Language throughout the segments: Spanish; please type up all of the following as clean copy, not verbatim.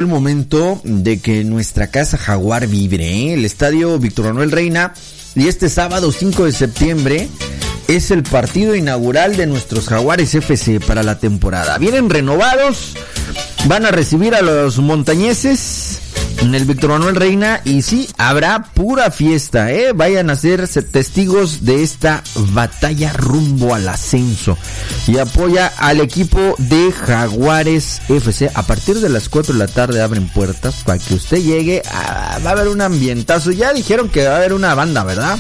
el momento de que nuestra casa Jaguar vibre, ¿eh? El estadio Víctor Manuel Reina, y este sábado 5 de septiembre es el partido inaugural de nuestros Jaguares FC para la temporada. Vienen renovados, van a recibir a los montañeses en el Víctor Manuel Reina y sí, habrá pura fiesta, vayan a ser testigos de esta batalla rumbo al ascenso y apoya al equipo de Jaguares FC. A partir de las 4 de la tarde abren puertas para que usted llegue, va a haber un ambientazo. Ya dijeron que va a haber una banda, ¿verdad?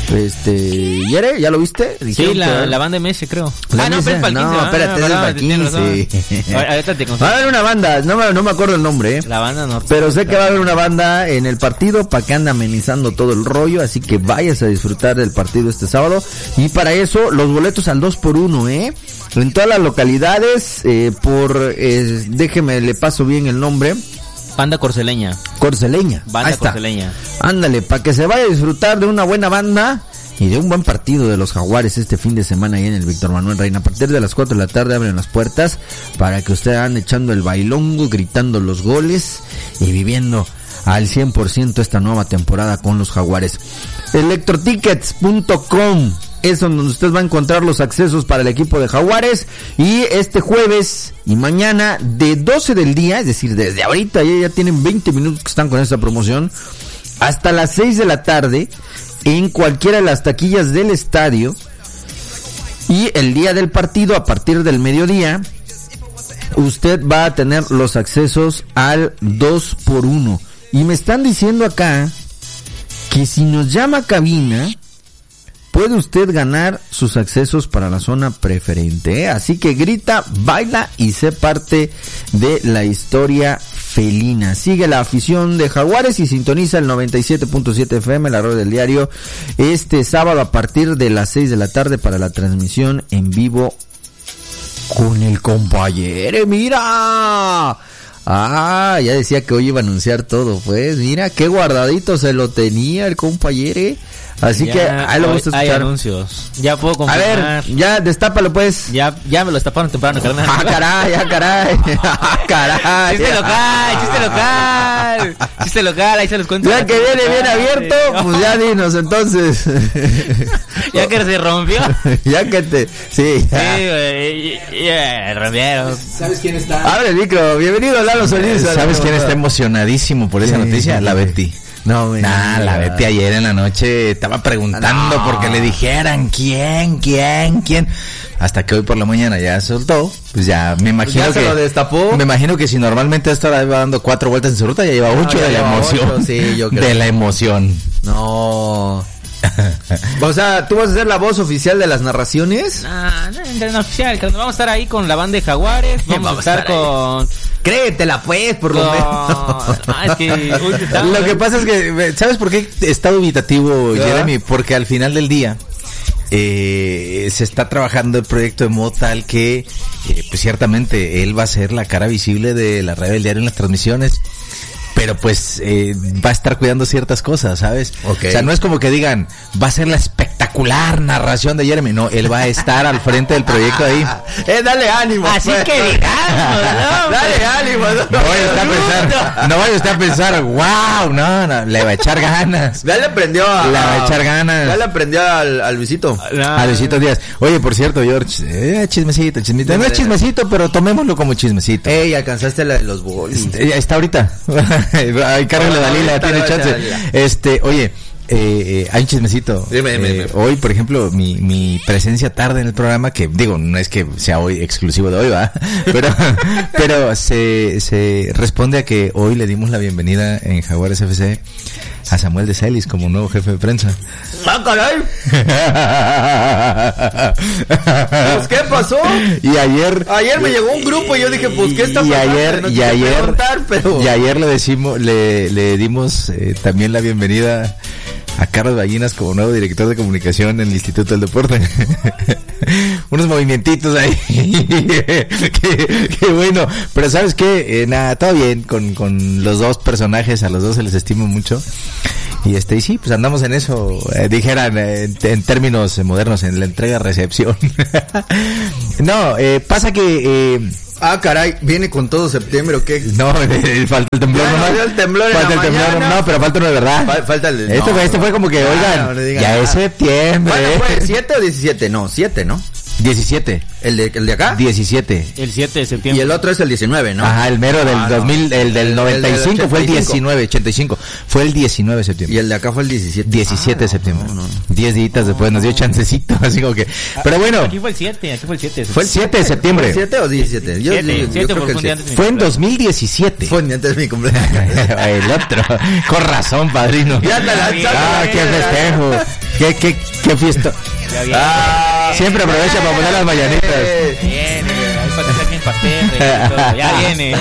¿Yere? ¿Ya lo viste? Sí, la banda MS, creo. No, espérate, es para el 15. Ahorita te va a haber una banda, no me acuerdo el nombre, La banda no. pero sé que va a haber una banda en el partido para que anda amenizando todo el rollo, así que vayas a disfrutar del partido este sábado. Y para eso, los boletos al 2x1, en todas las localidades, déjeme, le paso bien el nombre. Banda Corceleña. Banda Corceleña. Ándale, para que se vaya a disfrutar de una buena banda y de un buen partido de los Jaguares este fin de semana ahí en el Víctor Manuel Reina. A partir de las 4 de la tarde abren las puertas para que usted ande echando el bailongo, gritando los goles y viviendo al 100% esta nueva temporada con los Jaguares. Electrotickets.com es donde usted va a encontrar los accesos para el equipo de Jaguares, y este jueves y mañana de 12 del día, es decir, desde ahorita ya tienen 20 minutos que están con esta promoción, hasta las 6 de la tarde en cualquiera de las taquillas del estadio, y el día del partido a partir del mediodía usted va a tener los accesos al 2x1. Y me están diciendo acá que si nos llama a cabina puede usted ganar sus accesos para la zona preferente, Así que grita, baila y sé parte de la historia felina. Sigue la afición de Jaguares y sintoniza el 97.7 FM, la radio del diario, este sábado a partir de las 6 de la tarde para la transmisión en vivo con el compañero. ¡Mira! Ya decía que hoy iba a anunciar todo, pues. Mira, qué guardadito se lo tenía el compañero. Así ya, que ahí lo vamos a escuchar. Hay anuncios. Ya puedo confirmar. A ver, ya destápalo, pues. Ya me lo destaparon temprano, carnal. Caray. Chiste local, ahí se los cuento. Ya que viene bien abierto, pues ya dinos entonces. Ya que se rompió. Ya que te... Sí, rompieron. ¿Sabes quién está? Abre el micro, bienvenido Lalo Solís. ¿Sabes quién está emocionadísimo por esa noticia? La Betty. No, la Betty ayer en la noche estaba preguntando porque le dijeran quién. Hasta que hoy por la mañana ya soltó, pues ya me imagino ya que se lo destapó. Me imagino que si normalmente esto ahora iba dando 4 vueltas en su ruta, ya lleva 8 de la emoción. 8, sí, yo creo. De la emoción. No. O sea, ¿tú vas a ser la voz oficial de las narraciones? No oficial, vamos a estar ahí con la banda de Jaguares, vamos a estar con... Créetela pues, por lo menos. Es que... Lo que pasa es que, ¿sabes por qué está dubitativo, Jeremy? Porque al final del día se está trabajando el proyecto de modo tal que pues ciertamente él va a ser la cara visible de la radio del diario en las transmisiones, pero pues va a estar cuidando ciertas cosas, ¿sabes? Okay. O sea, no es como que digan, va a ser la espectacular narración de Jeremy. No, él va a estar al frente del proyecto ahí. Dale ánimo. Así pues. que digamos, ¿no? Dale ánimo. No vaya usted a pensar, wow, no, le va a echar ganas. Ya le aprendió ganas. Ya le aprendió al Luisito. A Luisito Díaz. Oye, por cierto, George, chismecito. No es chismecito, pero tomémoslo como chismecito. Alcanzaste la de los bolis. Está ahorita. Ay, Carlos Dalila tiene chance. Oye, hay un chismecito. Dime. Hoy, por ejemplo, mi presencia tarde en el programa, que digo, no es que sea hoy exclusivo de hoy, ¿va? Pero se responde a que hoy le dimos la bienvenida en Jaguares FC a Samuel de Celis como nuevo jefe de prensa. ¡Ah, caray! Pues, ¿qué pasó? Y ayer me llegó un grupo y yo dije, pues, ¿qué está pasando? Y ayer le dimos también la bienvenida a Carlos Ballinas como nuevo director de comunicación en el Instituto del Deporte. Unos movimientitos ahí. Qué bueno. Pero ¿sabes qué? Nada, todo bien con los dos personajes, a los dos se les estima mucho. Y sí, pues andamos en eso, dijeran en términos modernos, en la entrega-recepción. No, pasa que Ah, caray, ¿viene con todo septiembre o qué? No, falta el temblor. No, el temblor falta el temblor, no, pero falta uno de verdad. Falta el... Este fue como que, oigan, no ya nada. Es septiembre. Bueno, ¿fue 7 o 17? No, 7, ¿no? 17. ¿El de acá? 17. El 7 de septiembre. Y el otro es el 19, ¿no? Ajá, el mero del 2000, el del 95 fue el 19, 85. Fue el 19 de septiembre. Y el de acá fue el 17. 17 de septiembre. 10 días después nos dio chancecito, así como que... Pero bueno. Aquí fue el 7, Fue el 7 de septiembre. ¿Fue el 7 o 17? Yo creo que el 7. Fue en 2017. Fue antes de mi cumpleaños. El otro. Con razón, padrino. Ya te lanzaste. Ah, qué festejo. Qué fiesta. Siempre aprovecha para poner las mañanitas. Viene, ahí para que saquen pastel, ya viene.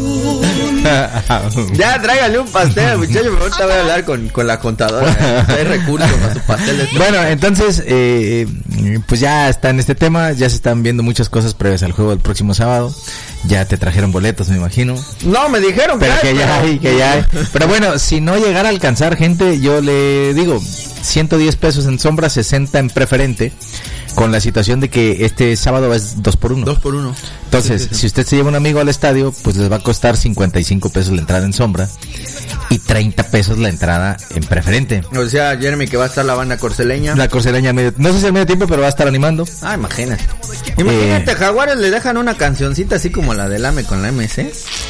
Ya tráigale un pastel, muchacho, pero ahorita voy a hablar con la contadora. Hay recursos para su pastel. Bueno, entonces, pues ya está en este tema, ya se están viendo muchas cosas previas al juego del próximo sábado. Ya te trajeron boletos, me imagino. No, me dijeron pero que ya hay. Pero bueno, si no llegara a alcanzar gente, yo le digo, 110 pesos en sombra, 60 en preferente, con la situación de que este sábado es 2x1. 2x1. Entonces, sí. Si usted se lleva un amigo al estadio, pues les va a costar 55 pesos la entrada en sombra y 30 pesos la entrada en preferente. O sea, Jeremy, que va a estar la banda corceleña. La corceleña, no sé si al medio tiempo, pero va a estar animando. Ah, imagínate. Imagínate, Jaguares le dejan una cancioncita así como la del AME con la MC.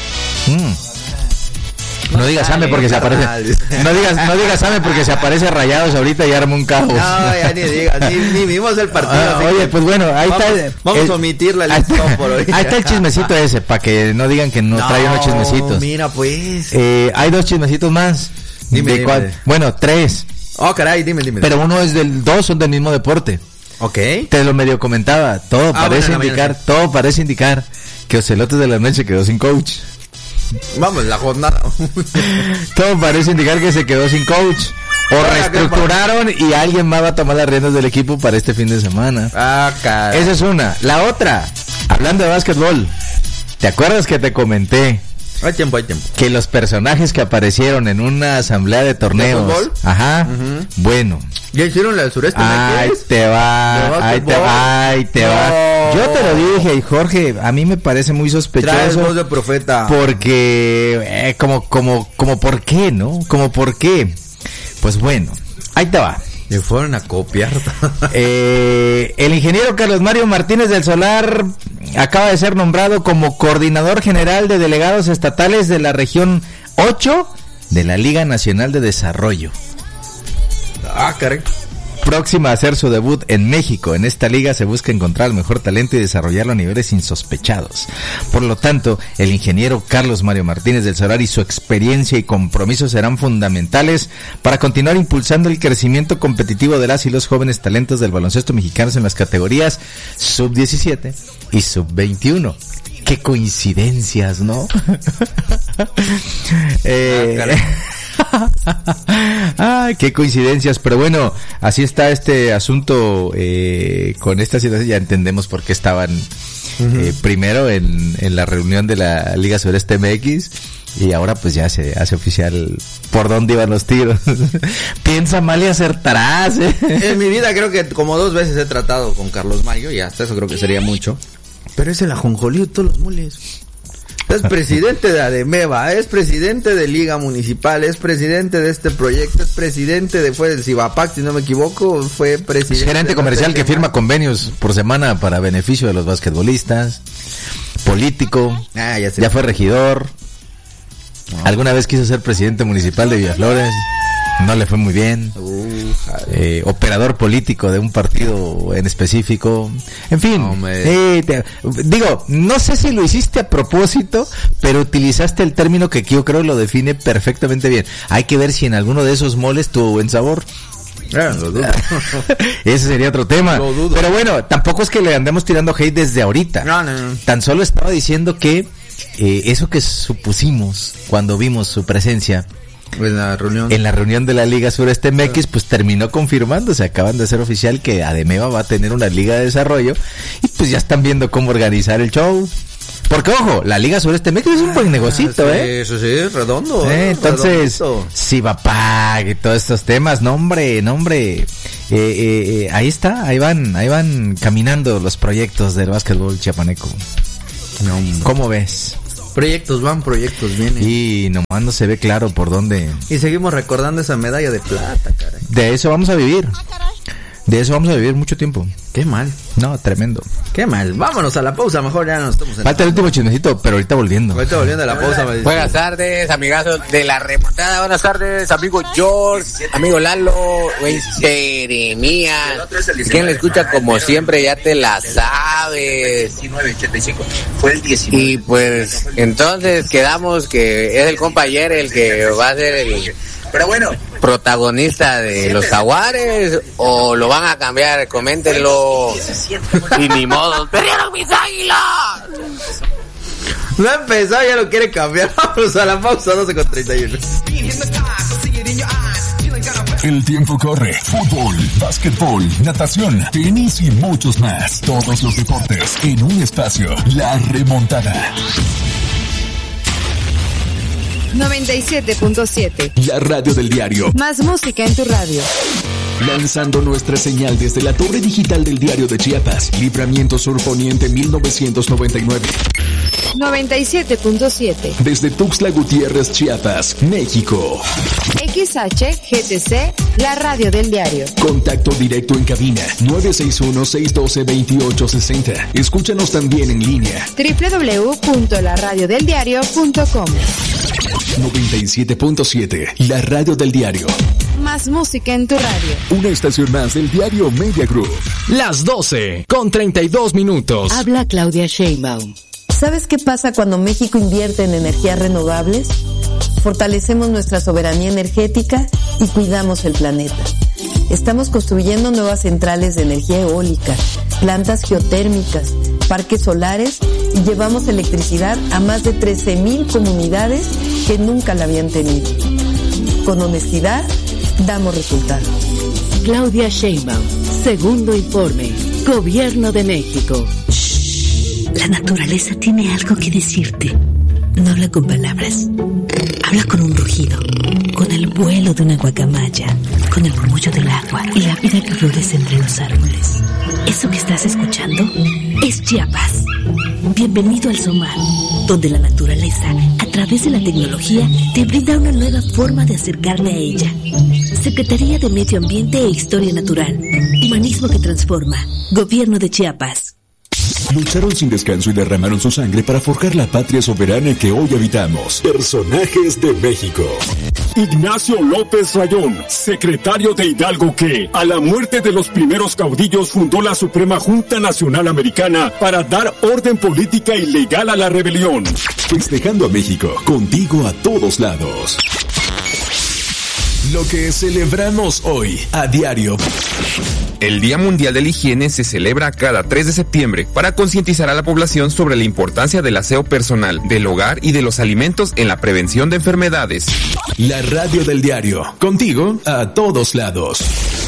No digas AME porque se aparece. No digas AME porque se aparece Rayados ahorita y arma un caos. No, ya ni digas, ni vimos el partido. Oye, pues bueno, ahí vamos a omitir la lista por hoy. Ahí está el chismecito ese, para que no digan que no trae unos chismecitos. Mira, pues. Hay 2 chismecitos más. Dime. Bueno, 3. Oh, caray, dime. Pero uno es dos son del mismo deporte. Ok. Te lo medio comentaba. Todo parece indicar que Ocelotes de la Noche quedó sin coach. Vamos, la jornada. Todo parece indicar que se quedó sin coach. O reestructuraron y alguien más va a tomar las riendas del equipo para este fin de semana. Ah, caray. Esa es una. La otra, hablando de básquetbol, ¿te acuerdas que te comenté? Hay tiempo. Que los personajes que aparecieron en una asamblea de torneos. ¿De fútbol? Ajá. Uh-huh. Bueno. ¿Ya hicieron la del sureste? Ahí te va. Yo te lo dije, y Jorge, a mí me parece muy sospechoso. Traes voz de profeta. Porque, como, ¿por qué, no? Como, ¿por qué? Pues bueno, ahí te va. Le fueron a copiar. El ingeniero Carlos Mario Martínez del Solar acaba de ser nombrado como coordinador general de delegados estatales de la región 8 de la Liga Nacional de Desarrollo. Ah, caray. Próxima a hacer su debut en México. En esta liga se busca encontrar el mejor talento y desarrollarlo a niveles insospechados. Por lo tanto, el ingeniero Carlos Mario Martínez del Solar y su experiencia y compromiso serán fundamentales para continuar impulsando el crecimiento competitivo de las y los jóvenes talentos del baloncesto mexicano en las categorías sub-17 y sub-21. Qué coincidencias, ¿no? Ay, qué coincidencias, pero bueno, así está este asunto con esta situación. Ya entendemos por qué estaban primero en la reunión de la Liga Sureste MX y ahora pues ya se hace oficial por dónde iban los tiros. Piensa mal y acertarás. En mi vida creo que como 2 veces he tratado con Carlos Mario y hasta eso creo que sería mucho, pero es el ajonjolí de todos los moles. Es presidente de ADEMEVA, es presidente de Liga Municipal, es presidente de este proyecto, es presidente fue del Cibapac, si no me equivoco, fue presidente. Gerente comercial que firma convenios por semana para beneficio de los basquetbolistas, político, ya fue regidor, alguna vez quiso ser presidente municipal de Villaflores, no le fue muy bien, operador político de un partido en específico, en fin, digo, no sé si lo hiciste a propósito, pero utilizaste el término que yo creo lo define perfectamente bien. Hay que ver si en alguno de esos moles tuvo buen sabor. Lo dudo. Ese sería otro tema. Pero bueno, tampoco es que le andemos tirando hate desde ahorita. No. Tan solo estaba diciendo que eso que supusimos cuando vimos su presencia en la reunión de la Liga Sureste MX, pues terminó confirmándose. Acaban de hacer oficial que ADEMEVA va a tener una liga de desarrollo y pues ya están viendo cómo organizar el show. Porque ojo, la Liga Sureste MX es un buen negocito, Eso sí, redondo. Entonces, Cibapac y todos estos temas, no hombre. Ahí está, ahí van caminando los proyectos del básquetbol chiapaneco. No, ¿cómo ves? Proyectos van, proyectos vienen. Y nomás no se ve claro por dónde. Y seguimos recordando esa medalla de plata, caray. De eso vamos a vivir. De eso vamos a vivir mucho tiempo. Qué mal. No, tremendo. Qué mal. Vámonos a la pausa, mejor ya no estamos en... Falta el último chismecito, pero ahorita volviendo. Ahorita volviendo a la pausa. Buenas tardes, amigazos de la remontada. Buenas tardes, amigo George, amigo Lalo, güey, Jeremías. Quien le escucha como siempre ya te la sabes. Fue el 19. Y pues entonces quedamos que es el compañero el que va a ser el... Pero bueno, protagonista de los Jaguares, o lo van a cambiar, coméntenlo. Y ni modo, ¡perdieron mis águilas! No ha empezado, ya lo quiere cambiar. Vamos a la pausa, 12:31. El tiempo corre. Fútbol, básquetbol, natación, tenis y muchos más. Todos los deportes en un espacio. La remontada. 97.7. La radio del diario. Más música en tu radio. Lanzando nuestra señal desde la torre digital del Diario de Chiapas. Libramiento Sur Poniente 1999. 97.7. Desde Tuxtla Gutiérrez, Chiapas, México. XHGTC, la radio del diario. Contacto directo en cabina 961-612-2860. Escúchanos también en línea. www.laradiodeldiario.com. 97.7, la radio del diario. Más música en tu radio. Una estación más del diario Media Group. Las 12:32. Habla Claudia Sheinbaum. ¿Sabes qué pasa cuando México invierte en energías renovables? Fortalecemos nuestra soberanía energética y cuidamos el planeta. Estamos construyendo nuevas centrales de energía eólica, plantas geotérmicas, parques solares y llevamos electricidad a más de 13,000 comunidades que nunca la habían tenido. Con honestidad, damos resultados. Claudia Sheinbaum, segundo informe, Gobierno de México. La naturaleza tiene algo que decirte. No habla con palabras. Habla con un rugido, con el vuelo de una guacamaya, con el murmullo del agua y la vida que florece entre los árboles. Eso que estás escuchando es Chiapas. Bienvenido al Somal, donde la naturaleza, a través de la tecnología, te brinda una nueva forma de acercarte a ella. Secretaría de Medio Ambiente e Historia Natural. Humanismo que transforma. Gobierno de Chiapas. Lucharon sin descanso y derramaron su sangre para forjar la patria soberana que hoy habitamos. Personajes de México. Ignacio López Rayón, secretario de Hidalgo que, a la muerte de los primeros caudillos, fundó la Suprema Junta Nacional Americana para dar orden política y legal a la rebelión. Festejando a México, contigo a todos lados. Lo que celebramos hoy, a diario. El Día Mundial de la Higiene se celebra cada 3 de septiembre para concientizar a la población sobre la importancia del aseo personal, del hogar y de los alimentos en la prevención de enfermedades. La radio del diario, contigo a todos lados.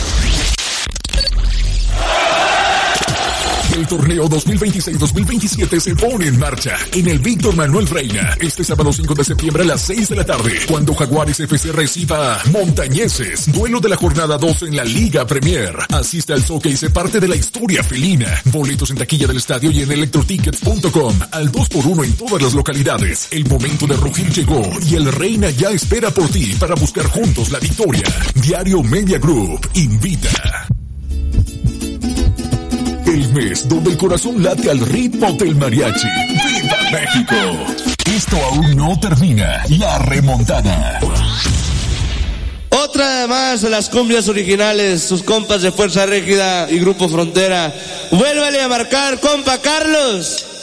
El torneo 2026-2027 se pone en marcha en el Víctor Manuel Reina este sábado 5 de septiembre a las 6 de la tarde, cuando Jaguares FC reciba a Montañeses, duelo de la jornada 2 en la Liga Premier. Asiste al soccer y se parte de la historia felina. Boletos en taquilla del estadio y en electrotickets.com al 2x1 en todas las localidades. El momento de rugir llegó y el Reina ya espera por ti para buscar juntos la victoria. Diario Media Group invita. El mes donde el corazón late al ritmo del mariachi. ¡Viva México! Esto aún no termina. La remontada. Otra más de las cumbias originales, sus compas de Fuerza Régida y Grupo Frontera. Vuélvale a marcar, compa Carlos.